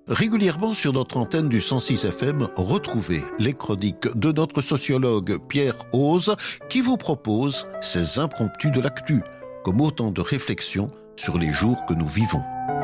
Régulièrement sur notre antenne du 106 FM, retrouvez les chroniques de notre sociologue Pierre Ose qui vous propose ses impromptus de l'actu, comme autant de réflexions sur les jours que nous vivons.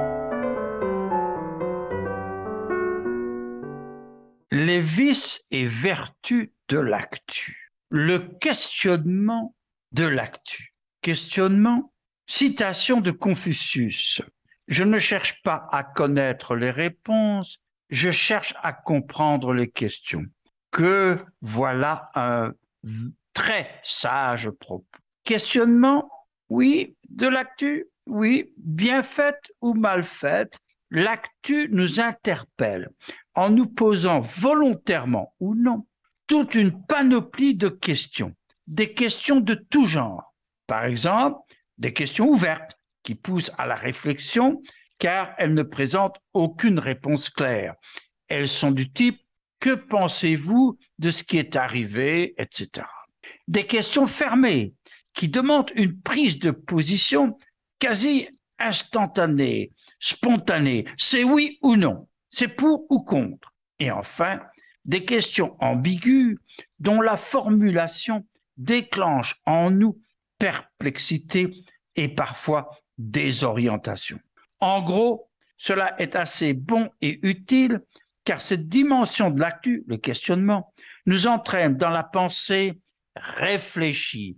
Les vices et vertus de l'actu. Le questionnement de l'actu. Questionnement, citation de Confucius. Je ne cherche pas à connaître les réponses, je cherche à comprendre les questions. Que voilà un très sage propos. Questionnement, oui, de l'actu, oui, bien faite ou mal faite, l'actu nous interpelle en nous posant volontairement ou non toute une panoplie de questions, des questions de tout genre. Par exemple, des questions ouvertes qui poussent à la réflexion car elles ne présentent aucune réponse claire. Elles sont du type « Que pensez-vous de ce qui est arrivé ?» etc. Des questions fermées qui demandent une prise de position quasi instantanée, spontanée. C'est oui ou non, c'est pour ou contre. Et enfin, des questions ambiguës dont la formulation déclenche en nous perplexité et parfois désorientation. En gros, cela est assez bon et utile car cette dimension de l'actu, le questionnement, nous entraîne dans la pensée réfléchie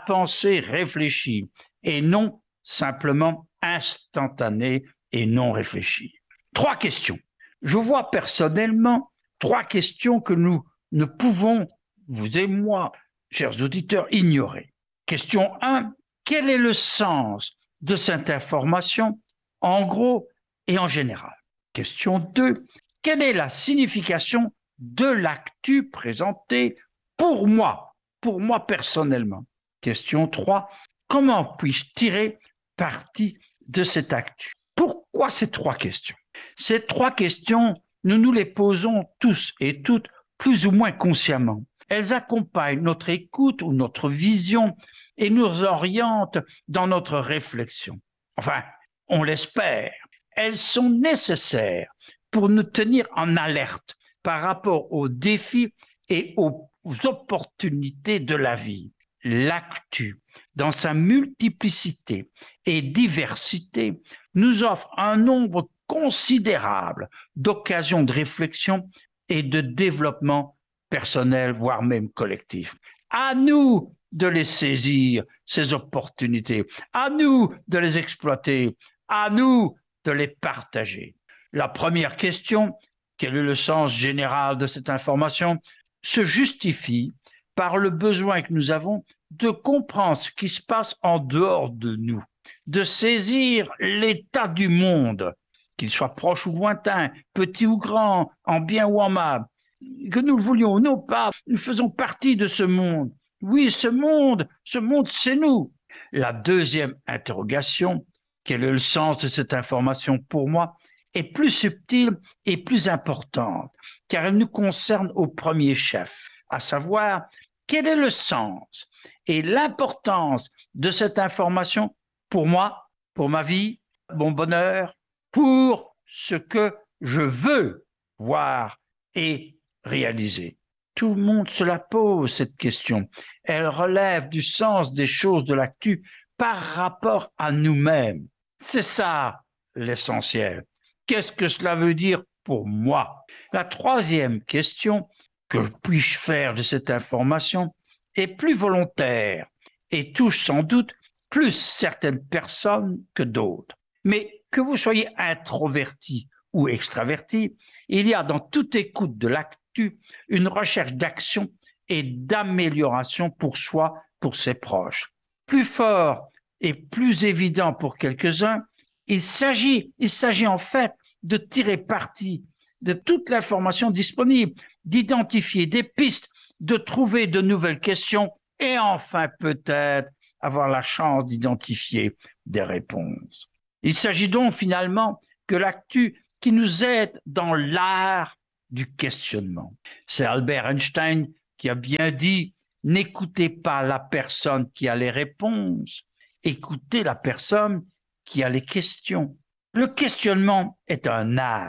et non simplement instantanée et non réfléchie. 3 questions. Je vois personnellement 3 questions que nous ne pouvons, vous et moi, chers auditeurs, ignorer. Question 1. Quel est le sens de cette information, en gros et en général? Question 2. Quelle est la signification de l'actu présentée pour moi personnellement? Question 3. Comment puis-je tirer parti de cette actu? Pourquoi ces 3 questions? Ces 3 questions, nous nous les posons tous et toutes plus ou moins consciemment. Elles accompagnent notre écoute ou notre vision et nous orientent dans notre réflexion. Enfin, on l'espère. Elles sont nécessaires pour nous tenir en alerte par rapport aux défis et aux opportunités de la vie. L'actu, dans sa multiplicité et diversité, nous offre un nombre considérable d'occasions de réflexion et de développement personnel, voire même collectif. À nous de les saisir, ces opportunités, à nous de les exploiter, à nous de les partager. La première question, quel est le sens général de cette information, se justifie par le besoin que nous avons de comprendre ce qui se passe en dehors de nous, de saisir l'état du monde, qu'il soit proche ou lointain, petit ou grand, en bien ou en mal. Que nous le voulions ou non pas, nous faisons partie de ce monde. Oui, ce monde, c'est nous. La deuxième interrogation, quel est le sens de cette information pour moi, est plus subtile et plus importante, car elle nous concerne au premier chef, à savoir, quel est le sens et l'importance de cette information pour moi, pour ma vie, mon bonheur, pour ce que je veux voir et réaliser. Tout le monde se la pose, cette question. Elle relève du sens des choses de l'actu par rapport à nous-mêmes. C'est ça l'essentiel. Qu'est-ce que cela veut dire pour moi? La troisième question, que puis-je faire de cette information, est plus volontaire et touche sans doute plus certaines personnes que d'autres. Mais que vous soyez introverti ou extraverti, il y a dans toute écoute de l'actu une recherche d'action et d'amélioration pour soi, pour ses proches. Plus fort et plus évident pour quelques-uns, il s'agit en fait de tirer parti de toute l'information disponible, d'identifier des pistes, de trouver de nouvelles questions et enfin peut-être avoir la chance d'identifier des réponses. Il s'agit donc finalement que l'actu qui nous aide dans l'art du questionnement. C'est Albert Einstein qui a bien dit « N'écoutez pas la personne qui a les réponses, écoutez la personne qui a les questions ». Le questionnement est un art.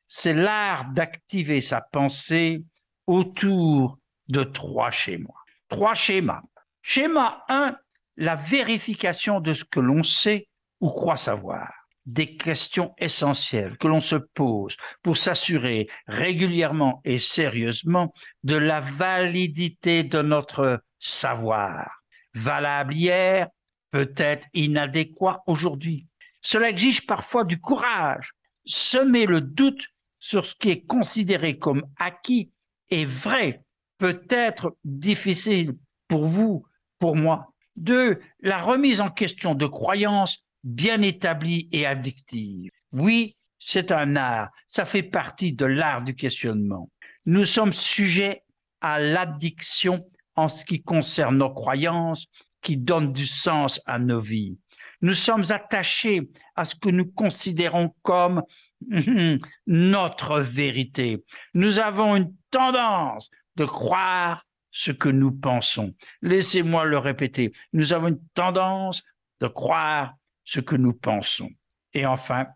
c'est l'art d'activer sa pensée autour de 3 schémas. 3 schémas. Schéma 1, la vérification de ce que l'on sait ou croit savoir. Des questions essentielles que l'on se pose pour s'assurer régulièrement et sérieusement de la validité de notre savoir. Valable hier, peut-être inadéquat aujourd'hui. Cela exige parfois du courage. Semer le doute sur ce qui est considéré comme acquis et vrai peut être difficile pour vous, pour moi. 2, la remise en question de croyances bien établies et addictives. Oui, c'est un art, ça fait partie de l'art du questionnement. Nous sommes sujets à l'addiction en ce qui concerne nos croyances qui donnent du sens à nos vies. Nous sommes attachés à ce que nous considérons comme notre vérité. Nous avons une tendance de croire ce que nous pensons. Laissez-moi le répéter. Nous avons une tendance de croire ce que nous pensons. Et enfin,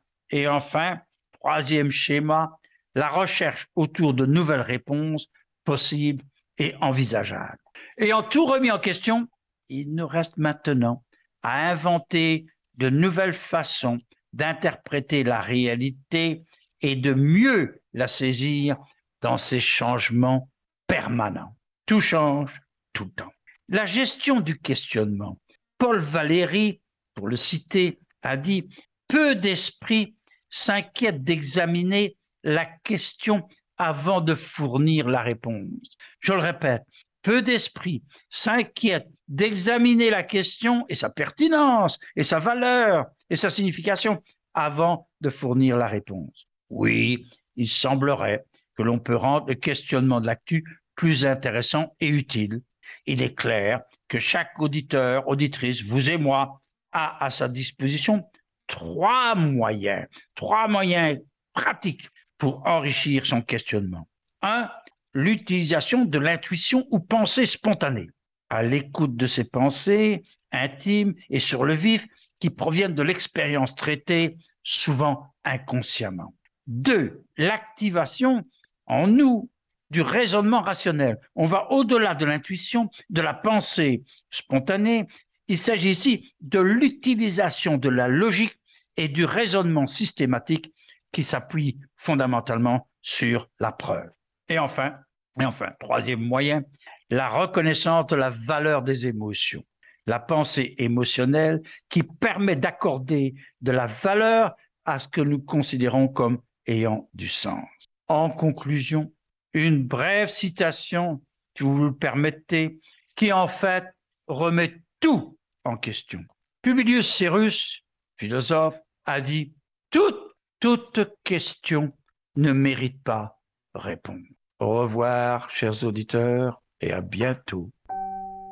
3e schéma, la recherche autour de nouvelles réponses possibles et envisageables. Ayant tout remis en question, il nous reste maintenant à inventer de nouvelles façons d'interpréter la réalité et de mieux la saisir dans ces changements permanents. Tout change tout le temps. La gestion du questionnement. Paul Valéry, pour le citer, a dit « Peu d'esprits s'inquiètent d'examiner la question avant de fournir la réponse. » Je le répète, peu d'esprits s'inquiètent d'examiner la question et sa pertinence, et sa valeur, et sa signification avant de fournir la réponse. Oui, il semblerait que l'on peut rendre le questionnement de l'actu plus intéressant et utile. Il est clair que chaque auditeur, auditrice, vous et moi, a à sa disposition 3 moyens pratiques pour enrichir son questionnement. 1, l'utilisation de l'intuition ou pensée spontanée, à l'écoute de ces pensées intimes et sur le vif qui proviennent de l'expérience traitée, souvent inconsciemment. 2, l'activation en nous du raisonnement rationnel. On va au-delà de l'intuition, de la pensée spontanée. Il s'agit ici de l'utilisation de la logique et du raisonnement systématique qui s'appuie fondamentalement sur la preuve. Et enfin, 3e moyen, la reconnaissance de la valeur des émotions. La pensée émotionnelle qui permet d'accorder de la valeur à ce que nous considérons comme ayant du sens. En conclusion, une brève citation, si vous le permettez, qui en fait remet tout en question. Publius Sérus, philosophe, a dit « Toute question ne mérite pas réponse ». Au revoir, chers auditeurs, et à bientôt.